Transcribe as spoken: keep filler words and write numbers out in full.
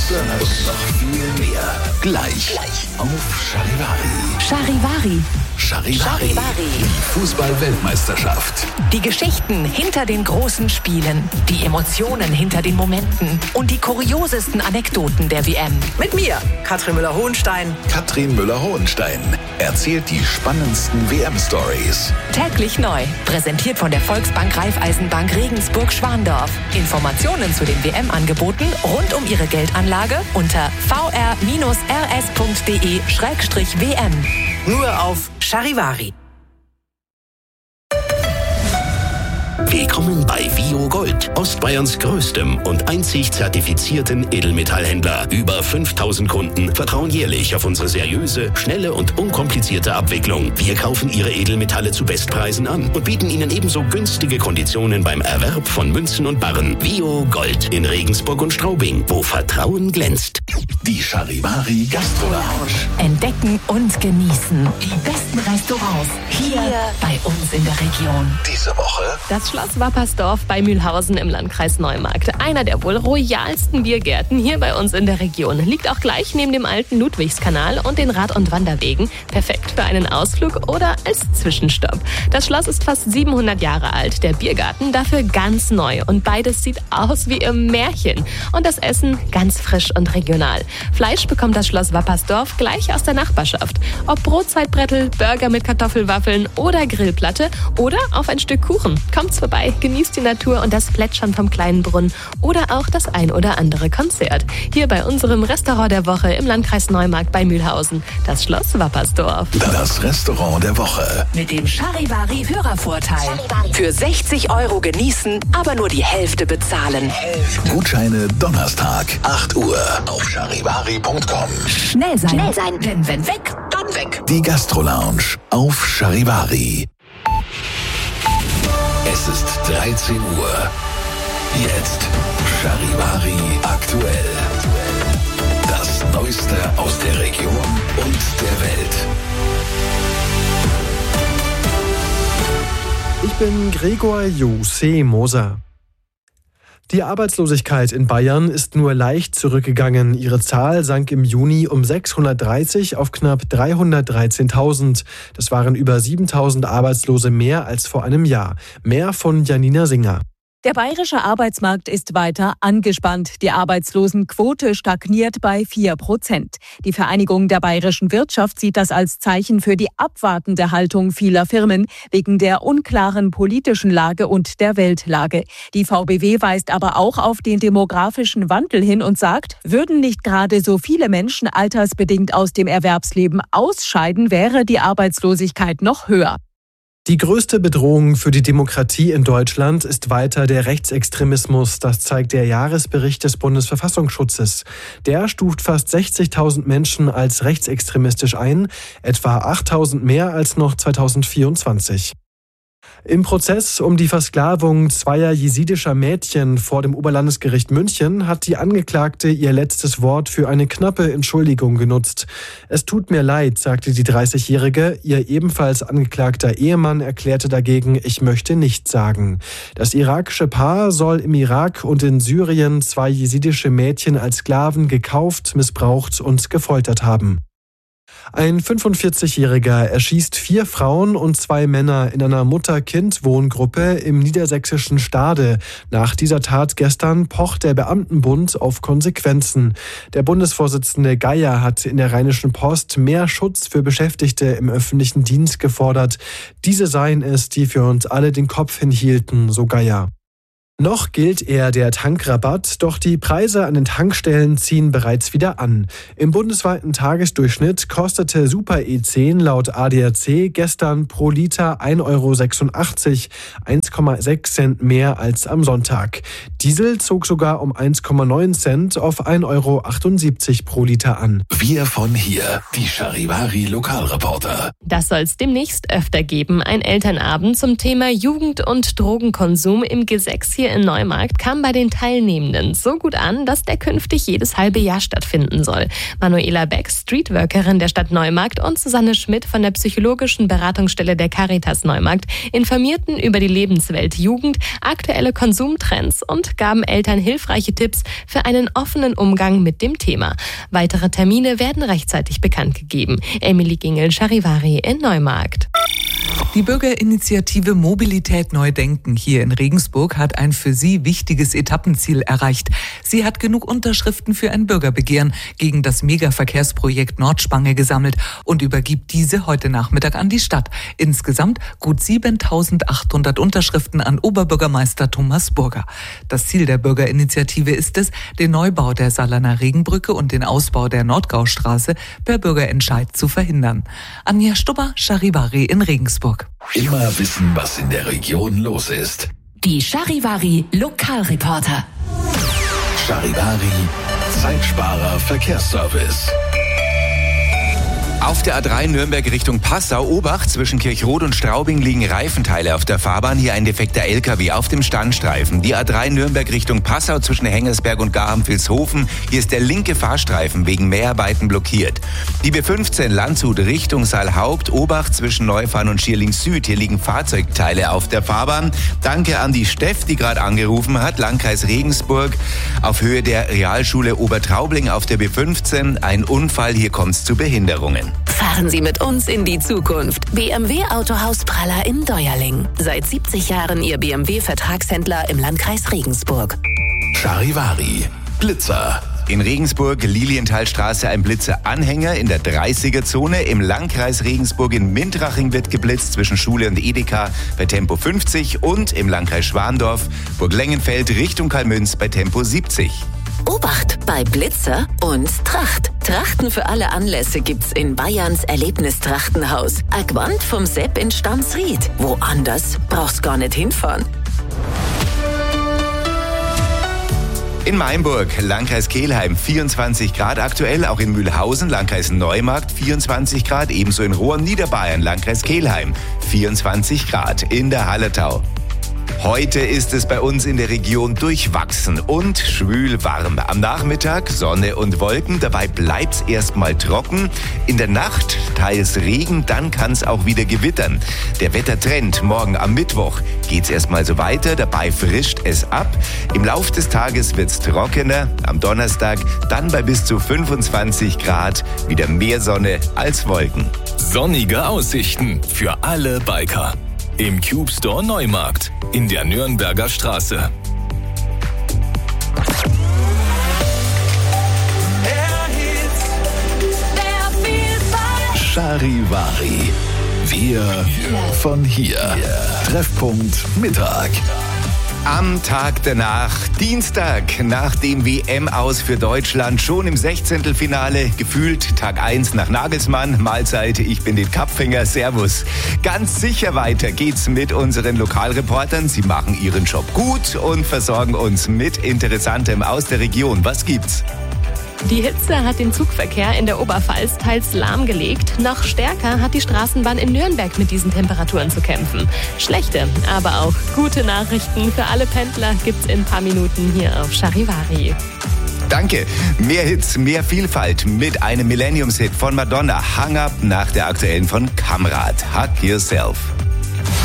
das und noch viel mehr. Gleich, Gleich. auf Charivari. Charivari. Charivari. Charivari. Die Fußball-Weltmeisterschaft. Die Geschichten hinter den großen Spielen, die Emotionen hinter den Momenten und die kuriosesten Anekdoten der W M. Mit mir, Katrin Müller-Hohenstein. Katrin Müller-Hohenstein erzählt die spannendsten W M-Stories. Täglich neu. Präsentiert von der Volksbank Raiffeisenbank Regensburg-Schwandorf. Informationen zu den W M-Angeboten rund um Ihre Geldanlage unter v r r s punkt d e slash w m. Nur auf Charivari. Willkommen bei Vio Gold, Ostbayerns größtem und einzig zertifizierten Edelmetallhändler. Über fünftausend Kunden vertrauen jährlich auf unsere seriöse, schnelle und unkomplizierte Abwicklung. Wir kaufen ihre Edelmetalle zu Bestpreisen an und bieten ihnen ebenso günstige Konditionen beim Erwerb von Münzen und Barren. Vio Gold in Regensburg und Straubing, wo Vertrauen glänzt. Die Charivari Gastro Lounge. Entdecken und genießen die besten Restaurants hier, hier bei uns in der Region. Diese Woche Das Schloss Wappersdorf bei Mühlhausen im Landkreis Neumarkt. Einer der wohl royalsten Biergärten hier bei uns in der Region. Liegt auch gleich neben dem alten Ludwigskanal und den Rad- und Wanderwegen. Perfekt für einen Ausflug oder als Zwischenstopp. Das Schloss ist fast siebenhundert Jahre alt, der Biergarten dafür ganz neu. Und beides sieht aus wie im Märchen. Und das Essen ganz frisch und regional. Fleisch bekommt das Schloss Wappersdorf gleich aus der Nachbarschaft. Ob Brotzeitbrettel, Burger mit Kartoffelwaffeln oder Grillplatte oder auf ein Stück Kuchen. Kommt's vorbei, genießt die Natur und das Plätschern vom kleinen Brunnen oder auch das ein oder andere Konzert. Hier bei unserem Restaurant der Woche im Landkreis Neumarkt bei Mühlhausen, das Schloss Wappersdorf. Das Restaurant der Woche. Mit dem Charivari Hörervorteil. Für sechzig Euro genießen, aber nur die Hälfte bezahlen. Gutscheine Donnerstag, acht Uhr auf charivari punkt com. Schnell sein, Schnell sein, denn wenn weg, dann weg. Die Gastro Lounge auf Charivari. Es ist dreizehn Uhr. Jetzt Charivari aktuell. Das Neueste aus der Region und der Welt. Ich bin Gregor Jose Moser. Die Arbeitslosigkeit in Bayern ist nur leicht zurückgegangen. Ihre Zahl sank im Juni um sechshundertdreißig auf knapp dreihundertdreizehntausend. Das waren über siebentausend Arbeitslose mehr als vor einem Jahr. Mehr von Janina Singer. Der bayerische Arbeitsmarkt ist weiter angespannt. Die Arbeitslosenquote stagniert bei vier Prozent. Die Vereinigung der bayerischen Wirtschaft sieht das als Zeichen für die abwartende Haltung vieler Firmen wegen der unklaren politischen Lage und der Weltlage. Die V B W weist aber auch auf den demografischen Wandel hin und sagt, würden nicht gerade so viele Menschen altersbedingt aus dem Erwerbsleben ausscheiden, wäre die Arbeitslosigkeit noch höher. Die größte Bedrohung für die Demokratie in Deutschland ist weiter der Rechtsextremismus. Das zeigt der Jahresbericht des Bundesverfassungsschutzes. Der stuft fast sechzigtausend Menschen als rechtsextremistisch ein, etwa achttausend mehr als noch zweitausendvierundzwanzig. Im Prozess um die Versklavung zweier jesidischer Mädchen vor dem Oberlandesgericht München hat die Angeklagte ihr letztes Wort für eine knappe Entschuldigung genutzt. Es tut mir leid, sagte die dreißigjährige. Ihr ebenfalls angeklagter Ehemann erklärte dagegen, ich möchte nichts sagen. Das irakische Paar soll im Irak und in Syrien zwei jesidische Mädchen als Sklaven gekauft, missbraucht und gefoltert haben. Ein fünfundvierzigjähriger erschießt vier Frauen und zwei Männer in einer Mutter-Kind-Wohngruppe im niedersächsischen Stade. Nach dieser Tat gestern pocht der Beamtenbund auf Konsequenzen. Der Bundesvorsitzende Geier hat in der Rheinischen Post mehr Schutz für Beschäftigte im öffentlichen Dienst gefordert. Diese seien es, die für uns alle den Kopf hinhielten, so Geier. Noch gilt eher der Tankrabatt, doch die Preise an den Tankstellen ziehen bereits wieder an. Im bundesweiten Tagesdurchschnitt kostete Super E zehn laut A D A C gestern pro Liter ein Euro sechsundachtzig, eins Komma sechs Cent mehr als am Sonntag. Diesel zog sogar um eins Komma neun Cent auf ein Euro achtundsiebzig pro Liter an. Wir von hier, die Charivari Lokalreporter. Das soll es demnächst öfter geben. Ein Elternabend zum Thema Jugend- und Drogenkonsum im Gesäß hier in Neumarkt kam bei den Teilnehmenden so gut an, dass der künftig jedes halbe Jahr stattfinden soll. Manuela Beck, Streetworkerin der Stadt Neumarkt, und Susanne Schmidt von der psychologischen Beratungsstelle der Caritas Neumarkt informierten über die Lebenswelt Jugend, aktuelle Konsumtrends und gaben Eltern hilfreiche Tipps für einen offenen Umgang mit dem Thema. Weitere Termine werden rechtzeitig bekannt gegeben. Emily Gingel, Charivari in Neumarkt. Die Bürgerinitiative Mobilität Neu Denken hier in Regensburg hat ein für sie wichtiges Etappenziel erreicht. Sie hat genug Unterschriften für ein Bürgerbegehren gegen das Megaverkehrsprojekt Nordspange gesammelt und übergibt diese heute Nachmittag an die Stadt. Insgesamt gut siebentausendachthundert Unterschriften an Oberbürgermeister Thomas Burger. Das Ziel der Bürgerinitiative ist es, den Neubau der Saarlaner Regenbrücke und den Ausbau der Nordgaustraße per Bürgerentscheid zu verhindern. Anja Stubber, Charivari in Regensburg. Immer wissen, was in der Region los ist. Die Charivari Lokalreporter. Charivari Zeitsparer Verkehrsservice. Auf der A drei Nürnberg Richtung Passau, Obacht, zwischen Kirchroth und Straubing liegen Reifenteile auf der Fahrbahn. Hier ein defekter L K W auf dem Standstreifen. Die A drei Nürnberg Richtung Passau zwischen Hengersberg und Garham-Vilshofen. Hier ist der linke Fahrstreifen wegen Mäharbeiten blockiert. Die B fünfzehn Landshut Richtung Saalhaupt, Obacht zwischen Neufahren und Schierling Süd. Hier liegen Fahrzeugteile auf der Fahrbahn. Danke an die Steff, die gerade angerufen hat. Landkreis Regensburg auf Höhe der Realschule Obertraubling auf der B fünfzehn. Ein Unfall, hier kommt es zu Behinderungen. Fahren Sie mit uns in die Zukunft. B M W Autohaus Praller in Deuerling. Seit siebzig Jahren Ihr B M W-Vertragshändler im Landkreis Regensburg. Charivari Blitzer. In Regensburg, Lilienthalstraße, ein Blitzeranhänger in der dreißiger-Zone. Im Landkreis Regensburg in Mintraching wird geblitzt zwischen Schule und Edeka bei Tempo fünfzig und im Landkreis Schwandorf, Burglengenfeld Richtung Kalmünz bei Tempo siebzig. Obacht bei Blitzer und Tracht. Trachten für alle Anlässe gibt's in Bayerns Erlebnistrachtenhaus. Agwand vom Sepp in Stammsried. Woanders brauchst gar nicht hinfahren. In Mainburg, Landkreis Kelheim, vierundzwanzig Grad aktuell, auch in Mühlhausen, Landkreis Neumarkt, vierundzwanzig Grad, ebenso in Rohr, Niederbayern, Landkreis Kelheim, vierundzwanzig Grad, in der Hallertau. Heute ist es bei uns in der Region durchwachsen und schwül warm. Am Nachmittag Sonne und Wolken, dabei bleibt's erstmal trocken. In der Nacht teils Regen, dann kann's auch wieder gewittern. Der Wettertrend morgen am Mittwoch geht's erstmal so weiter, dabei frischt es ab. Im Lauf des Tages wird's trockener, am Donnerstag dann bei bis zu fünfundzwanzig Grad, wieder mehr Sonne als Wolken. Sonnige Aussichten für alle Biker. Im Cube Store Neumarkt in der Nürnberger Straße. Charivari. Wir von hier. Treffpunkt Mittag. Am Tag danach, Dienstag, nach dem W M-Aus für Deutschland, schon im Sechzehntelfinale, gefühlt Tag eins nach Nagelsmann, Mahlzeit, ich bin den Kapfinger, Servus. Ganz sicher weiter geht's mit unseren Lokalreportern. Sie machen ihren Job gut und versorgen uns mit Interessantem aus der Region. Was gibt's? Die Hitze hat den Zugverkehr in der Oberpfalz teils lahmgelegt. Noch stärker hat die Straßenbahn in Nürnberg mit diesen Temperaturen zu kämpfen. Schlechte, aber auch gute Nachrichten für alle Pendler gibt's in ein paar Minuten hier auf Charivari. Danke. Mehr Hits, mehr Vielfalt mit einem Millenniums-Hit von Madonna. Hang Up nach der aktuellen von Kamrat. Hug Yourself.